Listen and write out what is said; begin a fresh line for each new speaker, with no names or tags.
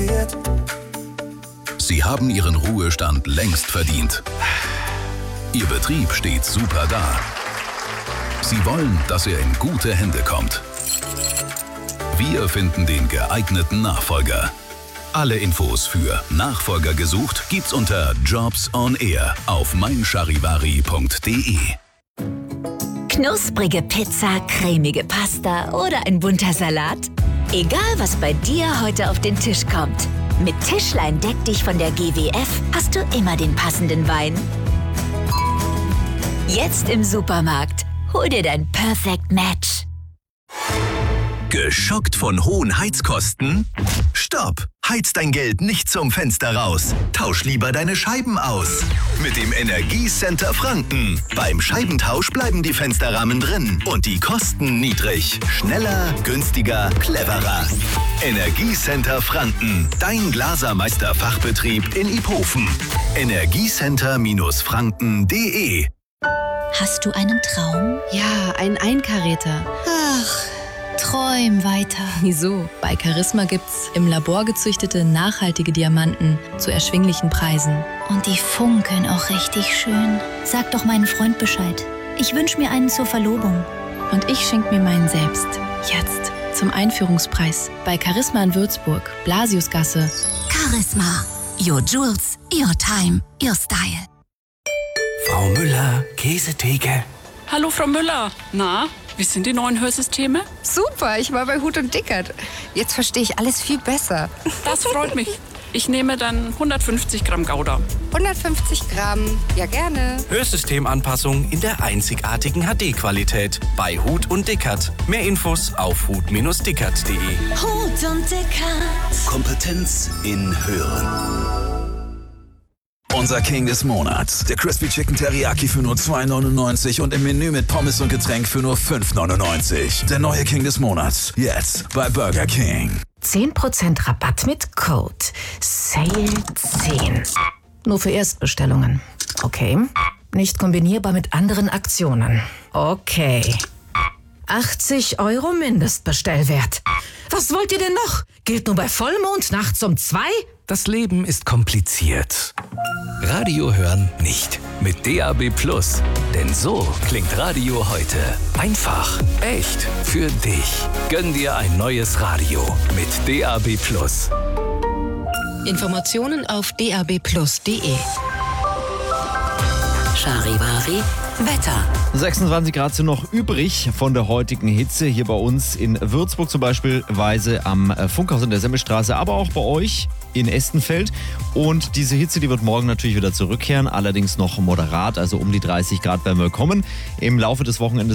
passiert.
Sie haben Ihren Ruhestand längst verdient. Ihr Betrieb steht super da. Sie wollen, dass er in gute Hände kommt. Wir finden den geeigneten Nachfolger. Alle Infos für Nachfolger gesucht gibt's unter Jobs on Air auf meincharivari.de.
Knusprige Pizza, cremige Pasta oder ein bunter Salat? Egal, was bei dir heute auf den Tisch kommt. Mit Tischlein deck dich von der GWF hast du immer den passenden Wein. Jetzt im Supermarkt. Hol dir dein Perfect Match.
Geschockt von hohen Heizkosten? Stopp! Heiz dein Geld nicht zum Fenster raus. Tausch lieber deine Scheiben aus. Mit dem Energiecenter Franken. Beim Scheibentausch bleiben die Fensterrahmen drin und die Kosten niedrig. Schneller, günstiger, cleverer. Energiecenter Franken. Dein Glasermeister-Fachbetrieb in Iphofen. Energiecenter-franken.de.
Hast du einen Traum?
Ja, einen Einkaräter.
Ach, träum weiter.
Wieso? Bei Charisma gibt's im Labor gezüchtete, nachhaltige Diamanten zu erschwinglichen Preisen.
Und die funkeln auch richtig schön. Sag doch meinen Freund Bescheid. Ich wünsche mir einen zur Verlobung.
Und ich schenk mir meinen selbst. Jetzt. Zum Einführungspreis. Bei Charisma in Würzburg. Blasiusgasse.
Charisma. Your jewels, your time, your style.
Frau Müller, Käsetheke.
Hallo Frau Müller. Na, wie sind die neuen Hörsysteme?
Super, ich war bei Huth und Dickert. Jetzt verstehe ich alles viel besser.
Das freut mich. Ich nehme dann 150 Gramm Gouda.
150 Gramm, ja gerne.
Hörsystemanpassung in der einzigartigen HD-Qualität bei Huth und Dickert. Mehr Infos auf huth-dickert.de.
Huth und Dickert.
Kompetenz in Hören. Unser King des Monats. Der Crispy Chicken Teriyaki für nur $2,99 und im Menü mit Pommes und Getränk für nur $5,99. Der neue King des Monats. Jetzt bei Burger King.
10% Rabatt mit Code SALE10. Nur für Erstbestellungen. Okay. Nicht kombinierbar mit anderen Aktionen. Okay. 80 € Mindestbestellwert. Was wollt ihr denn noch? Gilt nur bei Vollmond nachts um 2?
Das Leben ist kompliziert. Radio hören nicht. Mit DAB+. Denn so klingt Radio heute. Einfach, echt, für dich. Gönn dir ein neues Radio mit DAB+.
Informationen auf dab+.de.
Charivari Wetter.
26 Grad sind noch übrig von der heutigen Hitze. Hier bei uns in Würzburg zum Beispiel am Funkhaus in der Semmelstraße, aber auch bei euch in Estenfeld. Und diese Hitze, die wird morgen natürlich wieder zurückkehren, allerdings noch moderat, also um die 30 Grad werden wir kommen. Im Laufe des Wochenendes